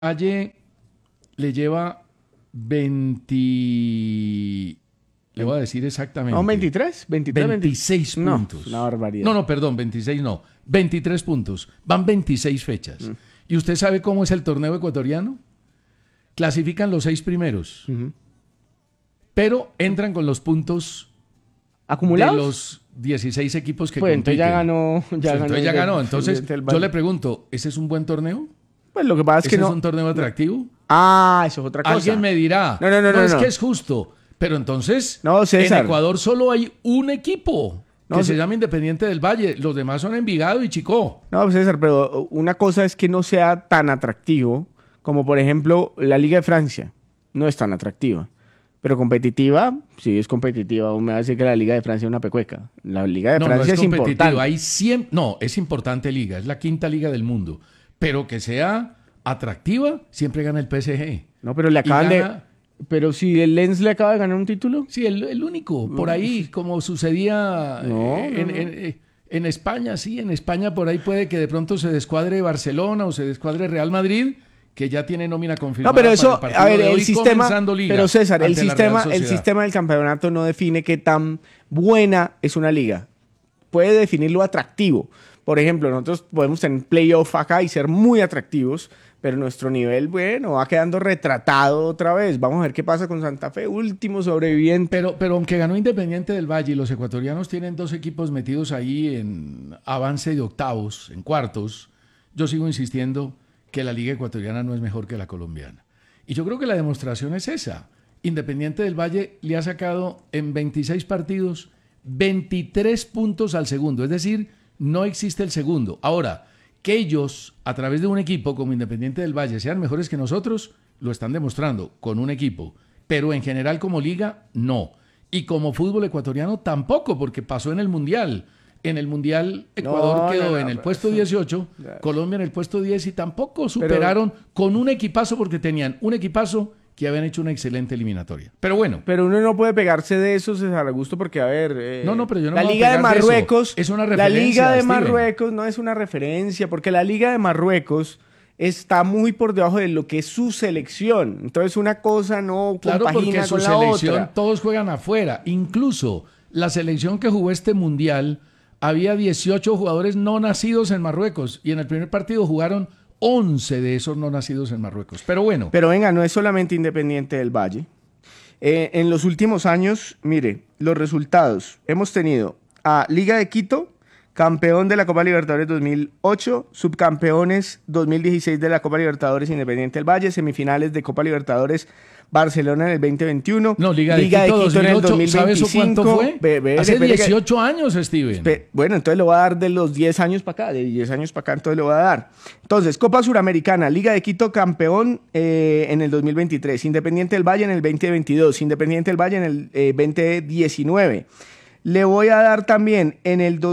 Valle le lleva 20, le voy a decir exactamente. ¿No, 23? 26 No, puntos. una barbaridad. No, perdón, 26 no. 23 puntos. Van 26 fechas. ¿Y usted sabe cómo es el torneo ecuatoriano? Clasifican los 6 primeros. Pero entran con los puntos ¿Acumulados? de los 16 equipos que Pues compiten. entonces ya ganó. Entonces ya ganó. Entonces el yo le pregunto, ¿ese es un buen torneo? Pues lo que pasa es que ¿Ese no. es un torneo atractivo? Ah, eso es otra cosa. Alguien me dirá, No, es que es justo. Pero entonces, No, César. en Ecuador solo hay un equipo que se llama Independiente del Valle. Los demás son Envigado y Chicó. No, César, pero una cosa es que no sea tan atractivo como, por ejemplo, la Liga de Francia. No es tan atractiva. Pero competitiva, sí es competitiva. Me va a decir que la Liga de Francia es una pecueca. La Liga de Francia es importante. Hay es importante liga. Es la quinta liga del mundo. Pero que sea atractiva, siempre gana el PSG. No, pero le acaban de... Pero si el Lens le acaba de ganar un título. Sí, el único. Por ahí, como sucedía en España, sí. En España por ahí puede que de pronto se descuadre Barcelona o se descuadre Real Madrid, que ya tiene nómina confirmada. No, pero eso, para el partido de hoy, sistema... liga Pero César, el sistema sistema del campeonato no define qué tan buena es una liga. Puede definir lo atractivo. Por ejemplo, nosotros podemos tener playoff acá y ser muy atractivos, pero nuestro nivel, bueno, va quedando retratado otra vez. Vamos a ver qué pasa con Santa Fe, último sobreviviente. Pero aunque ganó Independiente del Valle y los ecuatorianos tienen 2 equipos metidos ahí en avance de octavos, en cuartos, yo sigo insistiendo que la liga ecuatoriana no es mejor que la colombiana. Y yo creo que la demostración es esa. Independiente del Valle le ha sacado en 26 partidos 23 puntos al segundo, es decir, no existe el segundo. Ahora, que ellos, a través de un equipo como Independiente del Valle, sean mejores que nosotros, lo están demostrando con un equipo. Pero en general como liga, no. Y como fútbol ecuatoriano, tampoco, porque pasó en el Mundial. En el Mundial, Ecuador quedó en el puesto 18, Colombia en el puesto 10 y tampoco superaron con un equipazo, porque tenían un equipazo que habían hecho una excelente eliminatoria. Pero bueno. Pero uno no puede pegarse de eso, César Augusto, porque a ver... pero yo no la me voy Liga a de pegar Marruecos... de eso. Es una referencia, la Liga de Steven. Marruecos no es una referencia, porque la Liga de Marruecos está muy por debajo de lo que es su selección. Entonces una cosa no compagina con la otra. Todos juegan afuera. Incluso la selección que jugó este Mundial, había 18 jugadores no nacidos en Marruecos y en el primer partido jugaron 11 de esos no nacidos en Marruecos. Pero bueno. Pero venga, no es solamente Independiente del Valle. En los últimos años, mire, los resultados. Hemos tenido a Liga de Quito, campeón de la Copa Libertadores 2008, subcampeones 2016 de la Copa Libertadores Independiente del Valle, semifinales de Copa Libertadores Barcelona en el 2021. No, Liga de Quito 2008, en el 2025. ¿Sabes eso cuánto fue? Hace 18 años, Steven. Bueno, entonces le voy a dar de los 10 años para acá, de 10 años para acá, entonces le voy a dar. Entonces, Copa Suramericana, Liga de Quito campeón en el 2023, Independiente del Valle en el 2022, Independiente del Valle en el 2019. Le voy a dar también en el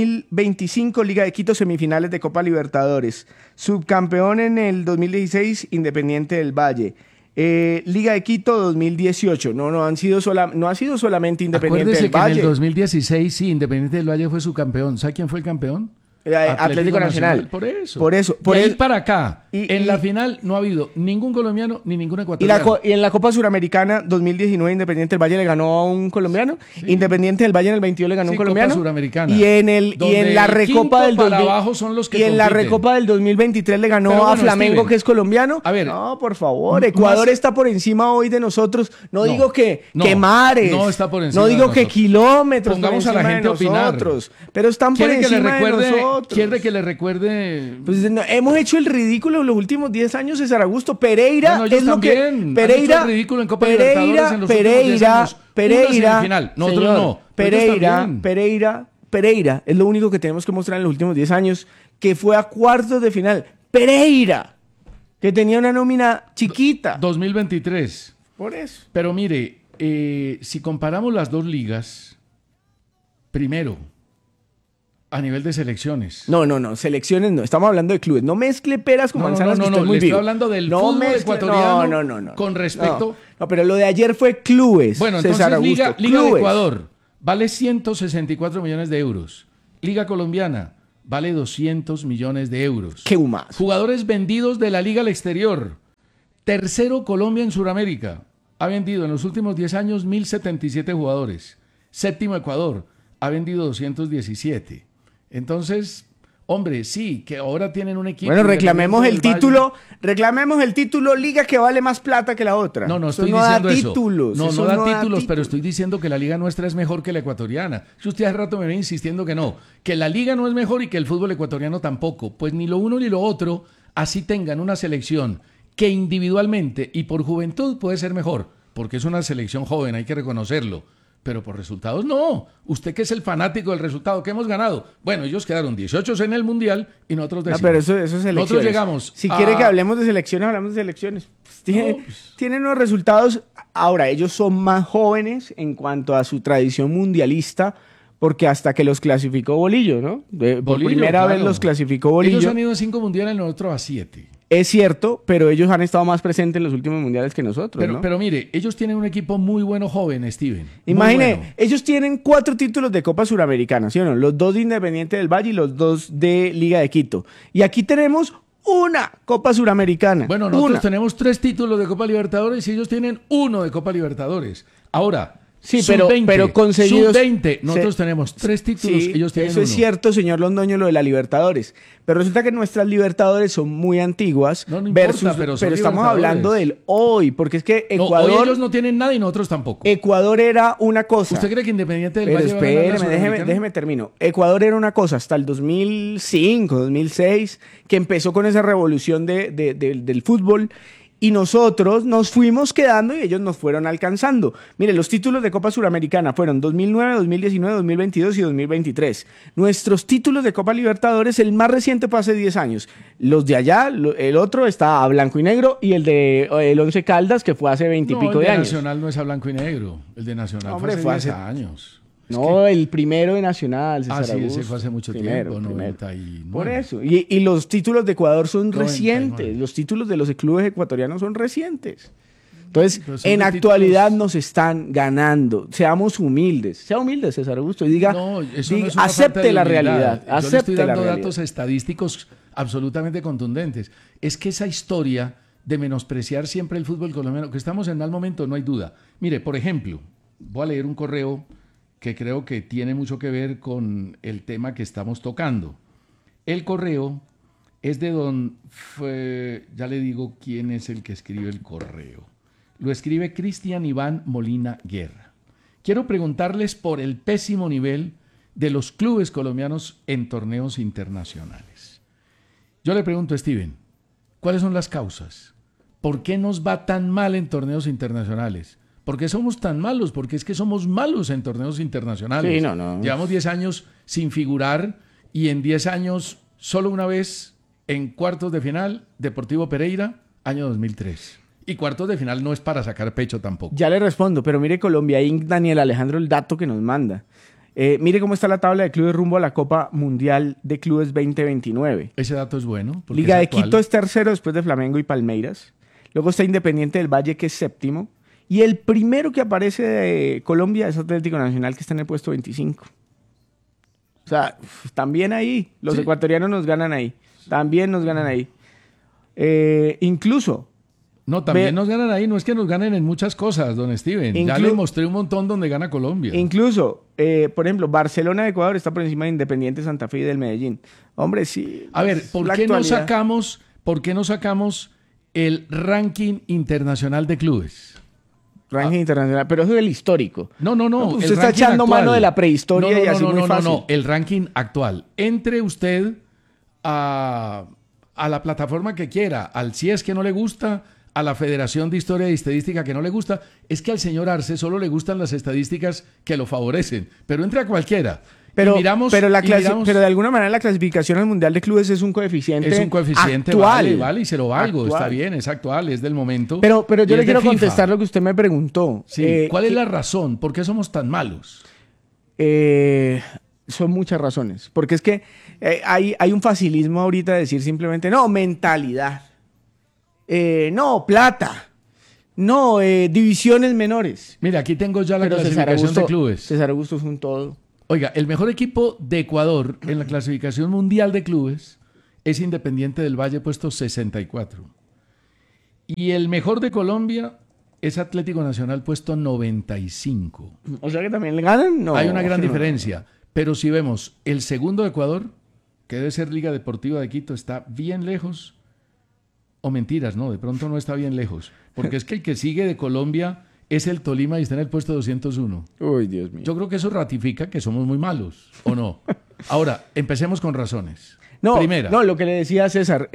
2025 Liga de Quito semifinales de Copa Libertadores, subcampeón en el 2016 Independiente del Valle. Liga de Quito 2018. No ha sido solamente Independiente del Valle. En el 2016 sí, Independiente del Valle fue su campeón. ¿Sabe quién fue el campeón? Atlético Nacional. Por eso. Por ahí para acá. En la final no ha habido ningún colombiano ni ningún ecuatoriano. Y en la Copa Suramericana 2019 Independiente del Valle le ganó a un colombiano. Sí. Independiente del Valle en el 22 le ganó a un colombiano. Copa Suramericana. Y en la Recopa del la Recopa del 2023 le ganó a Flamengo, Steven, que es colombiano. A ver, no, por favor, Ecuador está por encima hoy de nosotros. No digo que mares. No está por encima. No digo que kilómetros. Pongamos a la gente a opinar. Pero están por encima de nosotros. ¿Quiere que le recuerde? Pues hemos hecho el ridículo en los últimos 10 años, César Augusto. Pereira es lo que... Pereira, el ridículo en Copa Libertadores en los últimos 10 años. Pereira, nosotros señor, no. Pereira es lo único que tenemos que mostrar en los últimos 10 años, que fue a cuartos de final. Pereira, que tenía una nómina chiquita. 2023. Por eso. Pero mire, si comparamos las dos ligas, primero, a nivel de selecciones. No, selecciones no. Estamos hablando de clubes. No mezcle peras con manzanas. No, le estoy hablando del fútbol ecuatoriano. No. Con respecto... No, pero lo de ayer fue clubes. Bueno, entonces César Augusto, Liga de Ecuador vale 164 millones de euros. Liga colombiana vale 200 millones de euros. ¿Qué más? Jugadores vendidos de la liga al exterior. Tercero, Colombia en Sudamérica. Ha vendido en los últimos 10 años 1.077 jugadores. Séptimo, Ecuador. Ha vendido 217. Entonces, hombre, sí, que ahora tienen un equipo... Bueno, reclamemos el título liga que vale más plata que la otra. No, Eso estoy no diciendo da eso. títulos, No, eso no da no da títulos, pero títulos. estoy diciendo que la liga nuestra es mejor que la ecuatoriana. Si usted hace rato me viene insistiendo que no, que la liga no es mejor y que el fútbol ecuatoriano tampoco. Pues ni lo uno ni lo otro, así tengan una selección que individualmente y por juventud puede ser mejor, porque es una selección joven, hay que reconocerlo. Pero por resultados no. Usted que es el fanático del resultado que hemos ganado. Bueno, ellos quedaron 18 en el Mundial y nosotros No, decimos. pero eso es elecciones. Nosotros llegamos Si a- quiere que hablemos de selecciones, hablamos de selecciones. Pues tienen unos resultados. Ahora, ellos son más jóvenes en cuanto a su tradición mundialista, porque hasta que los clasificó Bolillo, ¿no? Por Bolillo, primera vez claro. los clasificó Bolillo. Ellos han ido a 5 mundiales, nosotros a 7. Es cierto, pero ellos han estado más presentes en los últimos mundiales que nosotros, Pero, ¿no? pero mire, ellos tienen un equipo muy bueno joven, Steven. Muy Imagine, bueno. ellos tienen 4 títulos de Copa Suramericana, ¿sí o no? Los 2 de Independiente del Valle y los 2 de Liga de Quito. Y aquí tenemos una Copa Suramericana. Bueno, nosotros una. tenemos 3 títulos de Copa Libertadores y ellos tienen 1 de Copa Libertadores. Ahora, Sí, pero sub-20, conseguidos... sub-20, nosotros tenemos 3 títulos, Sí, ellos tienen eso 1. es cierto, señor Londoño, lo de la Libertadores. Pero resulta que nuestras Libertadores son muy antiguas No importa, versus... pero son estamos Libertadores. hablando del hoy, porque es que No, Ecuador... hoy ellos no tienen nada y nosotros tampoco. Ecuador era una cosa. ¿Usted cree que Independiente del Pero Valle va a ganar la espéreme, Sudamericana? déjeme termino. Ecuador era una cosa hasta el 2005, 2006, que empezó con esa revolución del fútbol y nosotros nos fuimos quedando y ellos nos fueron alcanzando. Mire, los títulos de Copa Suramericana fueron 2009, 2019, 2022 y 2023. Nuestros títulos de Copa Libertadores, el más reciente fue hace 10 años. Los de allá, el otro está a blanco y negro y el de el Once Caldas, que fue hace 20 y No, pico el de de años. Nacional no es a blanco y negro. El de Nacional Hombre, fue fue hace 10 hace- años. No, el primero de Nacional, César Ah, sí, ese Augusto. fue hace mucho Primero. tiempo, 99. Por eso. Y los títulos de Ecuador son 99. recientes. Los títulos de los clubes ecuatorianos son recientes. Entonces, Pero son en de actualidad títulos- nos están ganando. Seamos humildes. Sea humilde, César Augusto. Y diga, No, eso diga, no es una acepte falta de la humildad. realidad. Yo le Acepte estoy la dando realidad. datos estadísticos absolutamente contundentes. Es que esa historia de menospreciar siempre el fútbol colombiano, que estamos en mal momento, no hay duda. Mire, por ejemplo, voy a leer un correo que creo que tiene mucho que ver con el tema que estamos tocando. El correo es de ya le digo quién es el que escribe el correo. Lo escribe Cristian Iván Molina Guerra. Quiero preguntarles por el pésimo nivel de los clubes colombianos en torneos internacionales. Yo le pregunto a Steven, ¿cuáles son las causas? ¿Por qué nos va tan mal en torneos internacionales? ¿Por qué somos tan malos? Porque es que somos malos en torneos internacionales. Sí, no. Llevamos 10 años sin figurar y en 10 años solo una vez en cuartos de final, Deportivo Pereira, año 2003. Y cuartos de final no es para sacar pecho tampoco. Ya le respondo, pero mire Colombia Inc., Daniel Alejandro, el dato que nos manda. Mire cómo está la tabla de clubes rumbo a la Copa Mundial de Clubes 2029. Ese dato es bueno. porque Liga es de actual. Quito es tercero después de Flamengo y Palmeiras. Luego está Independiente del Valle, que es séptimo. Y el primero que aparece de Colombia es Atlético Nacional, que está en el puesto 25. O sea, también ahí. Los Sí. ecuatorianos nos ganan ahí. También nos ganan ahí. Incluso, No, también Ve- nos ganan ahí. No es que nos ganen en muchas cosas, don Steven. Ya Inclu- le mostré un montón donde gana Colombia. por ejemplo, Barcelona de Ecuador está por encima de Independiente Santa Fe y del Medellín. Hombre, sí. A ver, es ¿por la qué no actualidad. sacamos el ranking internacional de clubes? Ranking internacional, pero eso es el histórico. No. Usted el está ranking echando actual. mano de la prehistoria y así muy fácil. No, el ranking actual. Entre usted a la plataforma que quiera, al CIES que no le gusta, a la Federación de Historia y Estadística que no le gusta. Es que al señor Arce solo le gustan las estadísticas que lo favorecen. Pero entre a cualquiera. Pero, Y miramos, pero, y miramos- pero de alguna manera la clasificación al Mundial de Clubes es un coeficiente es un coeficiente, actual. vale, y se lo valgo. Actual. Está bien, es actual, es del momento. Pero y yo es le de quiero FIFA. contestar lo que usted me preguntó. Sí, ¿cuál es que- la razón? ¿Por qué somos tan malos? Son muchas razones. Porque es que hay un facilismo ahorita de decir simplemente, no, mentalidad. No, plata. No, divisiones menores. Mira, aquí tengo ya la Pero clasificación de clubes. César Augusto es un todo. Oiga, el mejor equipo de Ecuador en la clasificación mundial de clubes es Independiente del Valle, puesto 64. Y el mejor de Colombia es Atlético Nacional, puesto 95. O sea que también le ganan. No, Hay una gran no. diferencia. Pero si vemos el segundo de Ecuador, que debe ser Liga Deportiva de Quito, está bien lejos. O mentiras, no, de pronto no está bien lejos. Porque es que el que sigue de Colombia es el Tolima y está en el puesto 201. Uy, Dios mío. Yo creo que eso ratifica que somos muy malos, ¿o no? Ahora, empecemos con razones. No, Primera, no, lo que le decía César.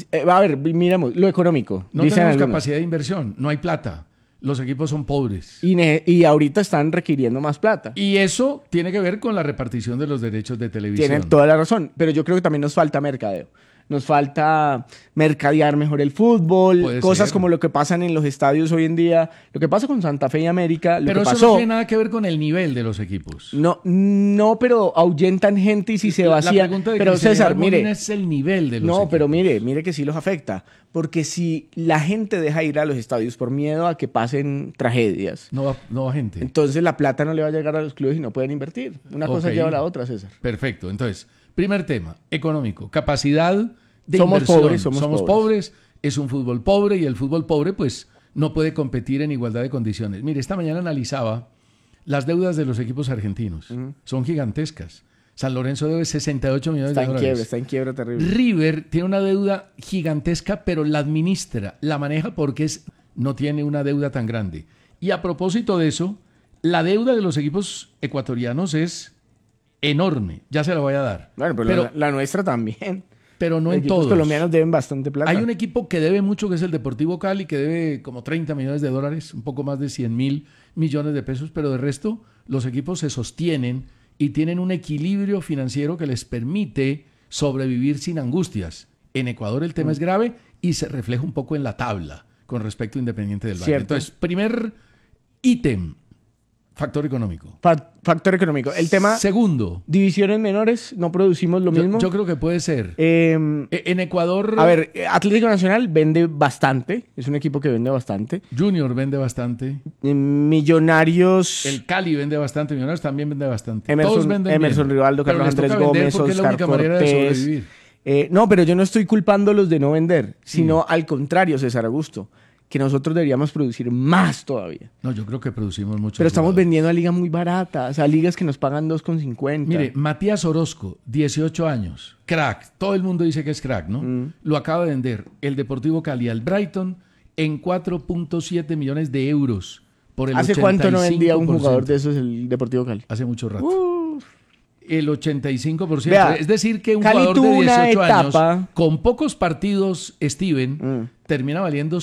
A ver, miremos, lo económico. no dicen tenemos algunos. capacidad de inversión, no hay plata. Los equipos son pobres. Y ahorita están requiriendo más plata. Y eso tiene que ver con la repartición de los derechos de televisión. Tienen toda la razón, pero yo creo que también nos falta mercadeo. Nos falta mercadear mejor el fútbol, Puede cosas ser. como lo que pasan en los estadios hoy en día, lo que pasa con Santa Fe y América, lo Pero que eso pasó. no tiene nada que ver con el nivel de los equipos. No, pero ahuyentan gente y si se La vacía. pregunta de Pero Cristian César, Iván Molina mire, es el nivel de los no, equipos. pero mire que sí los afecta, porque si la gente deja ir a los estadios por miedo a que pasen tragedias, No va gente. entonces la plata no le va a llegar a los clubes y no pueden invertir. Una cosa Ok. lleva a la otra, César. Perfecto. Entonces, primer tema, económico. Capacidad de Somos inversión. pobres, somos pobres. Es un fútbol pobre y el fútbol pobre, pues, no puede competir en igualdad de condiciones. Mire, esta mañana analizaba las deudas de los equipos argentinos. Son gigantescas. San Lorenzo debe 68 millones de dólares. Está en quiebra terrible. River tiene una deuda gigantesca, pero la administra, la maneja porque no tiene una deuda tan grande. Y a propósito de eso, la deuda de los equipos ecuatorianos es enorme. Ya se la voy a dar. Bueno, pero la nuestra también. pero no Los en equipos todos. colombianos deben bastante plata. Hay un equipo que debe mucho, que es el Deportivo Cali, que debe como 30 millones de dólares, un poco más de 100.000 millones de pesos, pero de resto los equipos se sostienen y tienen un equilibrio financiero que les permite sobrevivir sin angustias. En Ecuador el tema es grave y se refleja un poco en la tabla con respecto a Independiente del Valle. Cierto. Entonces, primer ítem, factor económico. Factor económico. El tema, Segundo, divisiones menores, no producimos lo mismo. yo creo que puede ser. Eh, En Ecuador, a ver, Atlético Nacional vende bastante. Es un equipo que vende bastante. Junior vende bastante. Millonarios. El Cali vende bastante, Millonarios también vende bastante. Emerson- Todos venden Emerson bien. Rivaldo, Pero Carlos les toca Andrés vender Gómez, porque es la Oscar única manera de Cortés. sobrevivir. No, pero yo no estoy culpando a los de no vender, sino al contrario, César Augusto, que nosotros deberíamos producir más todavía. No, yo creo que producimos mucho. Pero estamos vendiendo a ligas muy baratas, a ligas que nos pagan 2,50. Mire, Matías Orozco, 18 años, crack. Todo el mundo dice que es crack, ¿no? Lo acaba de vender el Deportivo Cali al Brighton en 4.7 millones de euros por el ¿Hace cuánto no vendía un 85%. jugador de esos el Deportivo Cali? Hace mucho rato. El 85%. Vea, Es decir, que un Cali jugador de tuvo una 18 etapa- años, con pocos partidos, Steven, termina valiendo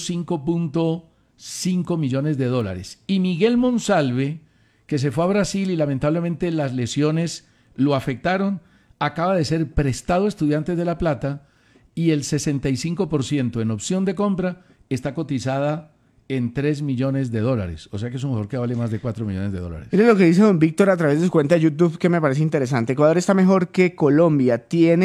5.5 millones de dólares. Y Miguel Monsalve, que se fue a Brasil y lamentablemente las lesiones lo afectaron, acaba de ser prestado a Estudiantes de La Plata y el 65% en opción de compra está cotizada en 3 millones de dólares. O sea que es un jugador que vale más de 4 millones de dólares. Mire lo que dice don Víctor a través de su cuenta de YouTube, que me parece interesante. Ecuador está mejor que Colombia.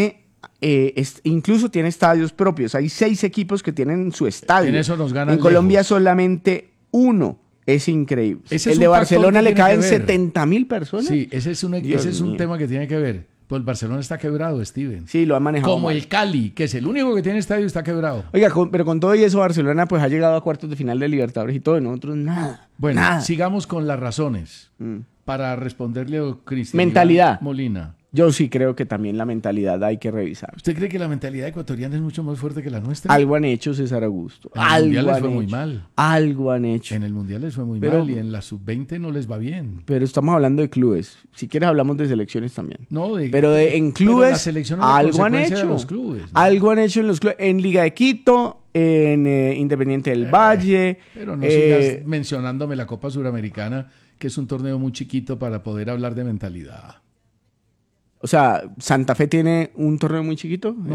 Incluso tiene estadios propios. Hay 6 equipos que tienen su estadio. En eso nos ganan En Colombia lejos. solamente 1. Es increíble. Ese es El de un factor Barcelona que le tiene que caen ver. 70.000 personas. Sí, ese es Dios un mío. tema que tiene que ver. Pues el Barcelona está quebrado, Steven. Sí, lo han manejado Como mal. el Cali, que es el único que tiene estadio, está quebrado. Oiga, pero con todo y eso, Barcelona pues ha llegado a cuartos de final de Libertadores y todo, y nosotros nada. Bueno, nada. sigamos con las razones para responderle a Cristian Mentalidad. Iván Molina. Yo sí creo que también la mentalidad hay que revisar. ¿Usted cree que la mentalidad ecuatoriana es mucho más fuerte que la nuestra? Algo han hecho, César Augusto. En el Algo Mundial les han fue muy hecho. mal. Algo han hecho. En el Mundial les fue muy Pero- mal y en la Sub-20 no les va bien. Pero estamos hablando de clubes. Si quieres hablamos de selecciones también. No, En pero la clubes, selección es la algo han consecuencia de hecho. los clubes, ¿no? Algo han hecho en los clubes. En Liga de Quito, en Independiente del Valle. Pero no sigas mencionándome la Copa Suramericana, que es un torneo muy chiquito para poder hablar de mentalidad. O sea, Santa Fe tiene un torneo muy chiquito.